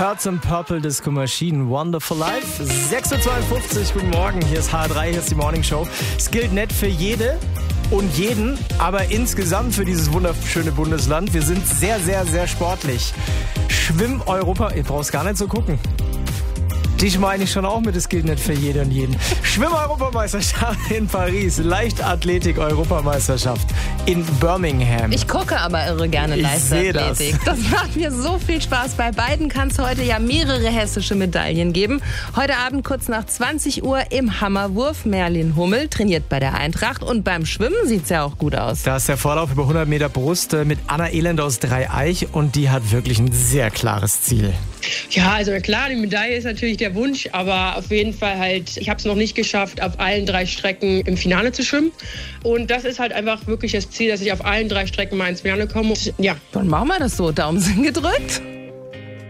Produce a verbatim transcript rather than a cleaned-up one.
Herz and Purple Disco Machine, Wonderful Life. sechs Uhr zweiundfünfzig, guten Morgen, hier ist H drei, hier ist die Morning Show. Es gilt nicht für jede und jeden, aber insgesamt für dieses wunderschöne Bundesland. Wir sind sehr, sehr, sehr sportlich. Schwimm-Europa, ihr braucht gar nicht so gucken. Dich meine ich schon auch mit, es gilt nicht für jede und jeden. Schwimm-Europameisterschaft in Paris, Leichtathletik-Europameisterschaft in Birmingham. Ich gucke aber irre gerne Ich seh Leichtathletik. Das. das macht mir so viel Spaß. Bei beiden kann es heute ja mehrere hessische Medaillen geben. Heute Abend kurz nach zwanzig Uhr im Hammerwurf. Merlin Hummel trainiert bei der Eintracht und beim Schwimmen sieht es ja auch gut aus. Da ist der Vorlauf über hundert Meter Brust mit Anna Elend aus Dreieich und die hat wirklich ein sehr klares Ziel. Ja, also klar, die Medaille ist natürlich der Wunsch, aber auf jeden Fall halt, ich habe es noch nicht geschafft, auf allen drei Strecken im Finale zu schwimmen. Und das ist halt einfach wirklich das Ziel, dass ich auf allen drei Strecken mal ins Finale komme. Ja. Dann machen wir das so. Daumen sind gedrückt.